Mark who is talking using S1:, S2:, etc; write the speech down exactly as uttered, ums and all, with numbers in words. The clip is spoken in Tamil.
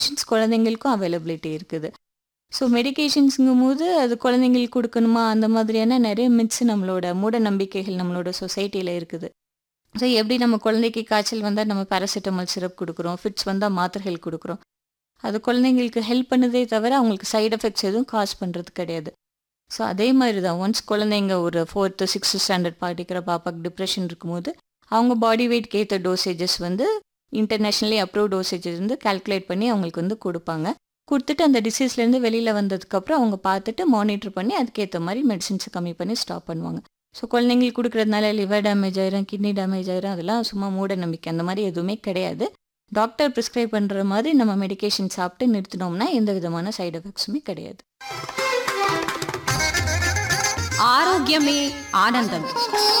S1: குழந்தைங்களுக்கும் அவைலபிலிட்டி இருக்குது. ஸோ மெடிகேஷன்ஸுங்கும்போது அது குழந்தைங்களுக்கு குடுக்கணுமா? அந்த மாதிரியான நெறைய மித்ஸ் நம்மளோட மூட நம்பிக்கைகள் நம்மளோட சொசைட்டில இருக்குது. ஸோ எப்படி நம்ம குழந்தைக்கு காய்ச்சல் வந்தா நம்ம பாராசிட்டமால் சிரப் குடுக்குறோம். ஃபிட்ஸ் வந்தா மாத்திரைகள் குடுக்குறோம். அது குழந்தைங்களுக்கு ஹெல்ப் பண்ணுதே தவிர, அவங்களுக்கு சைட் எஃபெக்ட்ஸ் எதுவும் காஸ் பண்றது கிடையாது. ஸோ அதே மாரி தான் ஒன்ஸ் குழந்தைங்க ஒரு ஃபோர்த்து, சிக்ஸ்த்து ஸ்டாண்டர்ட் படிக்கிற பாப்பாக்கு டிப்ரெஷன் இருக்கும்போது, அவங்க பாடி வெயிட்க்கு ஏத்த டோசேஜஸ் வந்து இன்டர்நேஷனலி அப்ரூவ்ட் டோசேஜஸ் வந்து கால்குலேட் பண்ணி அவங்களுக்கு வந்து குடுப்பாங்க. குடுத்துட்டு அந்த டிசீஸ்லேருந்து வெளியில வந்ததுக்கப்புறம் அவங்க பார்த்துட்டு மானிட்டர் பண்ணி அதுக்கேத்த மாரி மெடிசின்ஸ கம்மி பண்ணி ஸ்டாப் பண்ணுவாங்க. ஸோ குழந்தைங்களுக்கு குடுக்குறதுனால லிவர் டேமேஜ் ஆயிரும், கிட்னி டேமேஜ் ஆயிரும் அதெல்லாம் சும்மா மூட நம்பிக்கை. அந்த மாரி எதுவுமே கிடையாது. டாக்டர் பிரிஸ்கிரைப் பண்ற மாதிரி நம்ம மெடிகேஷன் சாப்பிட்டு நிறுத்தினோம்னா எந்த விதமான சைட் எஃபெக்ட்ஸுமே கிடையாது.
S2: ஆரோக்கியமே ஆனந்தம்.